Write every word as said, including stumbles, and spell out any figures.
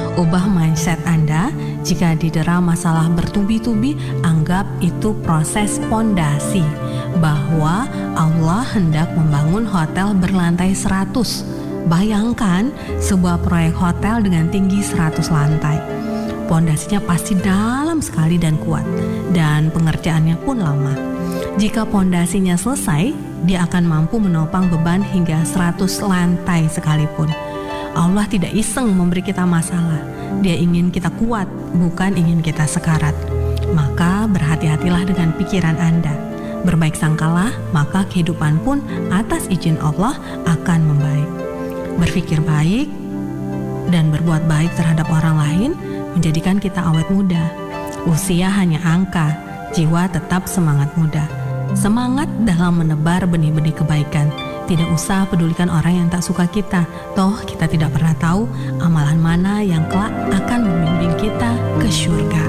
Ubah mindset Anda. Jika didera masalah bertubi-tubi, anggap itu proses pondasi, bahwa Allah hendak membangun hotel berlantai seratus. Bayangkan sebuah proyek hotel dengan tinggi seratus lantai. Pondasinya pasti dalam sekali dan kuat, dan pengerjaannya pun lama. Jika pondasinya selesai, dia akan mampu menopang beban hingga seratus lantai sekalipun. Allah tidak iseng memberi kita masalah. Dia ingin kita kuat, bukan ingin kita sekarat. Maka berhati-hatilah dengan pikiran Anda. Berbaik sangkalah, maka kehidupan pun atas izin Allah akan membaik. Berpikir baik dan berbuat baik terhadap orang lain menjadikan kita awet muda. Usia hanya angka, jiwa tetap semangat muda. Semangat dalam menebar benih-benih kebaikan. Tidak usah pedulikan orang yang tak suka kita. Toh kita tidak pernah tahu amalan mana yang kelak akan membimbing kita ke syurga.